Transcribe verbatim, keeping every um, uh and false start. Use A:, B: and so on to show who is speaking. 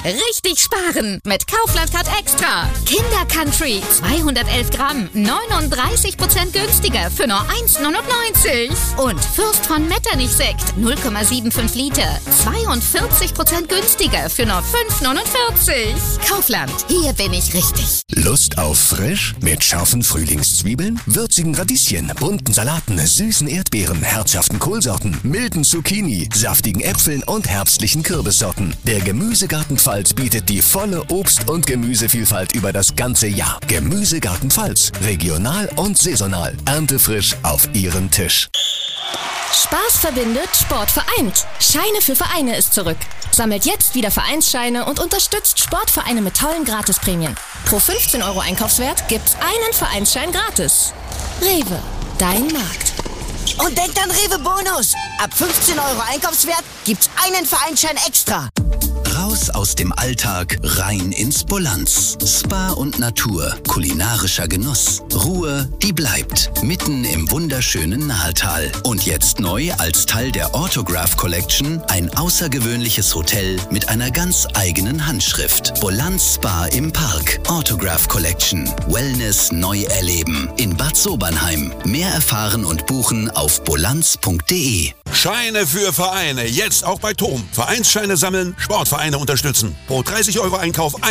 A: richtig sparen mit Kaufland Card Extra. Kinder Country zweihundertelf Gramm, neununddreißig Prozent günstiger für nur eins neunundneunzig. Und Fürst von Metternich Sekt null Komma fünfundsiebzig Liter, zweiundvierzig Prozent günstiger für nur fünf neunundvierzig. Kaufland, hier bin ich richtig.
B: Lust auf frisch? Mit scharfen Frühlingszwiebeln, würzigen Radieschen, bunten Salaten, süßen Erdbeeren, herzhaften Kohlsorten, milden Zucchini, saftigen Äpfeln und herbstlichen Kürbissorten. Der Gemüsegarten Pfalz bietet die volle Obst- und Gemüsevielfalt über das ganze Jahr. Gemüsegarten Pfalz, regional und saisonal. Erntefrisch auf Ihren Tisch.
C: Spaß verbindet, Sport vereint. Scheine für Vereine ist zurück. Sammelt jetzt wieder Vereinsscheine und unterstützt Sportvereine mit tollen Gratisprämien. Pro fünfzehn Euro Einkaufswert gibt's einen Vereinsschein gratis. Rewe, dein Markt.
D: Und denkt an Rewe Bonus. Ab fünfzehn Euro Einkaufswert gibt's einen Vereinsschein extra.
E: Raus aus dem Alltag, rein ins Bolanz. Spa und Natur, kulinarischer Genuss. Ruhe, die bleibt. Mitten im wunderschönen Nahetal. Und jetzt neu als Teil der Autograph Collection ein außergewöhnliches Hotel mit einer ganz eigenen Handschrift. Bolanz Spa im Park. Autograph Collection. Wellness neu erleben. In Bad Sobernheim. Mehr erfahren und buchen auf bolanz punkt de.
F: Scheine für Vereine. Jetzt auch bei T O M. Vereinsscheine sammeln, Sportvereine unterstützen. Pro dreißig Euro Einkauf